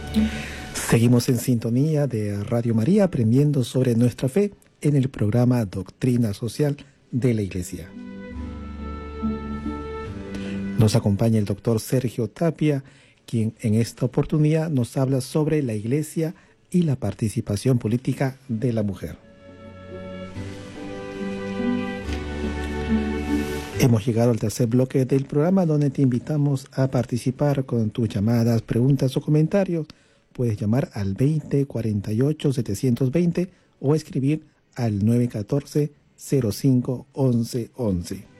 Seguimos en sintonía de Radio María, aprendiendo sobre nuestra fe en el programa Doctrina Social de la Iglesia. Nos acompaña el doctor Sergio Tapia, quien en esta oportunidad nos habla sobre la Iglesia y la participación política de la mujer. Hemos llegado al tercer bloque del programa, donde te invitamos a participar con tus llamadas, preguntas o comentarios. Puedes llamar al 2048-720 o escribir al 914-05-1111.